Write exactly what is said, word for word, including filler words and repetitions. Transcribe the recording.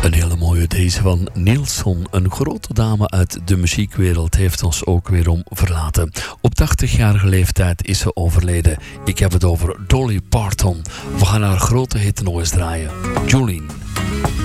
Een hele mooie deze van Nilsson. Een grote dame uit de muziekwereld heeft ons ook weer om verlaten. Op tachtigjarige leeftijd is ze overleden. Ik heb het over Dolly Parton. We gaan haar grote hit nog eens draaien. Jolene.